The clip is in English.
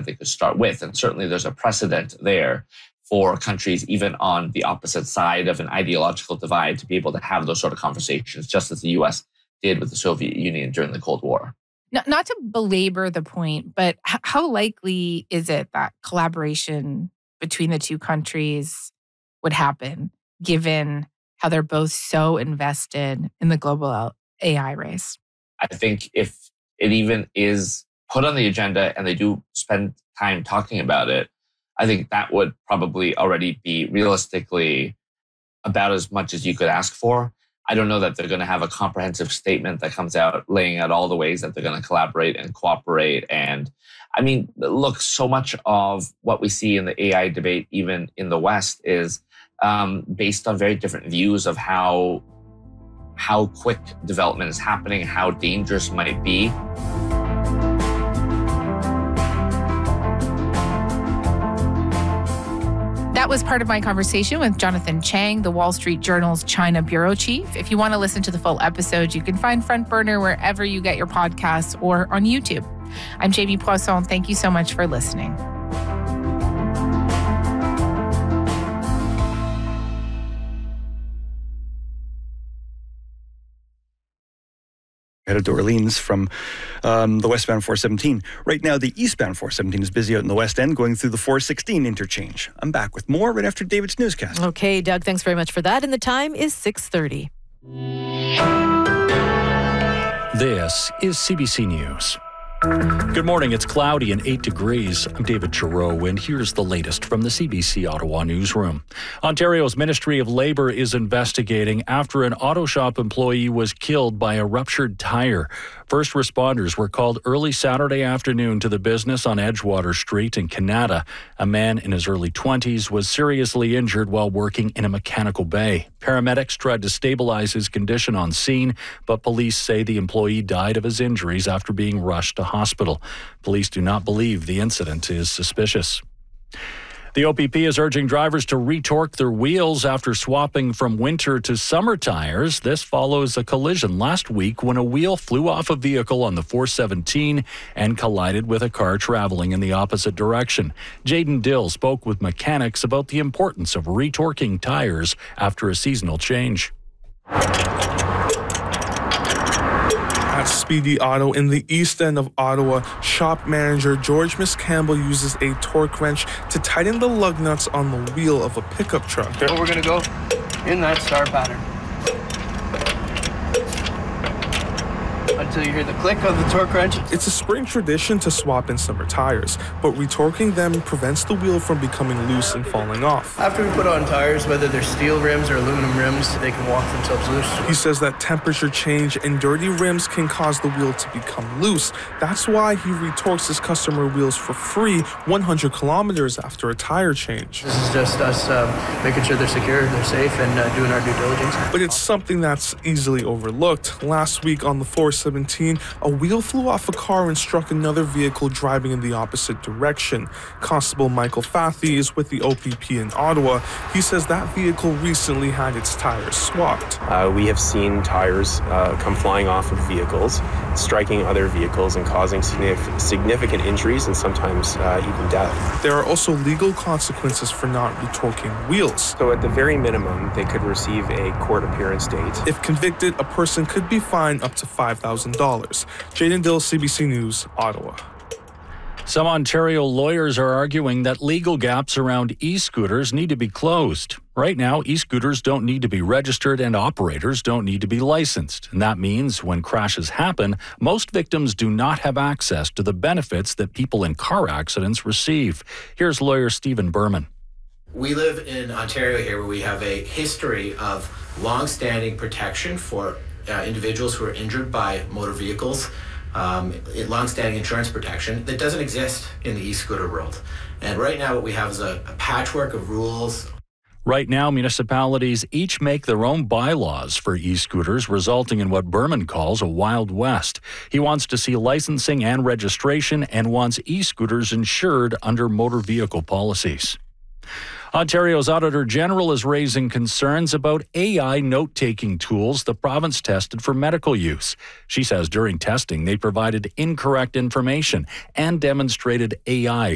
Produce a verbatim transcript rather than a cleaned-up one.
they could start with. And certainly there's a precedent there for countries, even on the opposite side of an ideological divide, to be able to have those sort of conversations, just as the U S did with the Soviet Union during the Cold War. Not, not to belabor the point, but h- how likely is it that collaboration between the two countries would happen, given how they're both so invested in the global A I race? I think if it even is put on the agenda and they do spend time talking about it, I think that would probably already be realistically about as much as you could ask for. I don't know that they're going to have a comprehensive statement that comes out laying out all the ways that they're going to collaborate and cooperate. And I mean, look, so much of what we see in the A I debate, even in the West, is um, based on very different views of how, how quick development is happening, how dangerous it might be. That was part of my conversation with Jonathan Chang, the Wall Street Journal's China bureau chief. If you want to listen to the full episode, you can find Front Burner wherever you get your podcasts or on YouTube. I'm Jamie Poisson. Thank you so much for listening. Headed to Orleans from um, the westbound four seventeen. Right now, the eastbound four seventeen is busy out in the west end, going through the four sixteen interchange. I'm back with more right after David's newscast. Okay, Doug, thanks very much for that. And the time is six thirty. This is C B C News. Good morning. It's cloudy and eight degrees. I'm David Giroux, and here's the latest from the C B C Ottawa newsroom. Ontario's Ministry of Labour is investigating after an auto shop employee was killed by a ruptured tire. First responders were called early Saturday afternoon to the business on Edgewater Street in Canada. A man in his early twenties was seriously injured while working in a mechanical bay. Paramedics tried to stabilize his condition on scene, but police say the employee died of his injuries after being rushed to hospital. Police do not believe the incident is suspicious. The O P P is urging drivers to retorque their wheels after swapping from winter to summer tires. This follows a collision last week when a wheel flew off a vehicle on the four seventeen and collided with a car traveling in the opposite direction. Jaden Dill spoke with mechanics about the importance of retorquing tires after a seasonal change. At Speedy Auto in the east end of Ottawa, shop manager George Miscampbell uses a torque wrench to tighten the lug nuts on the wheel of a pickup truck. So we're going to go in that star pattern until you hear the click of the torque wrench. It's a spring tradition to swap in summer tires, but retorquing them prevents the wheel from becoming loose and falling off. After we put on tires, whether they're steel rims or aluminum rims, they can walk themselves loose. He says that temperature change and dirty rims can cause the wheel to become loose. That's why he retorques his customer wheels for free one hundred kilometers after a tire change. This is just us um, making sure they're secure, they're safe, and uh, doing our due diligence. But it's something that's easily overlooked. Last week on the four seventeen, a wheel flew off a car and struck another vehicle driving in the opposite direction. Constable Michael Fathy is with the O P P in Ottawa. He says that vehicle recently had its tires swapped. Uh, we have seen tires uh, come flying off of vehicles, striking other vehicles and causing signif- significant injuries and sometimes uh, even death. There are also legal consequences for not retorquing wheels. So at the very minimum, they could receive a court appearance date. If convicted, a person could be fined up to five thousand dollars. Jaden Dill, C B C News, Ottawa. Some Ontario lawyers are arguing that legal gaps around e-scooters need to be closed. Right now, e-scooters don't need to be registered and operators don't need to be licensed. And that means when crashes happen, most victims do not have access to the benefits that people in car accidents receive. Here's lawyer Stephen Berman. We live in Ontario here where we have a history of long-standing protection for uh, individuals who are injured by motor vehicles. Um, long-standing insurance protection that doesn't exist in the e-scooter world. And right now what we have is a, a patchwork of rules. Right now, municipalities each make their own bylaws for e-scooters, resulting in what Berman calls a Wild West. He wants to see licensing and registration and wants e-scooters insured under motor vehicle policies. Ontario's Auditor General is raising concerns about A I note-taking tools the province tested for medical use. She says during testing, they provided incorrect information and demonstrated A I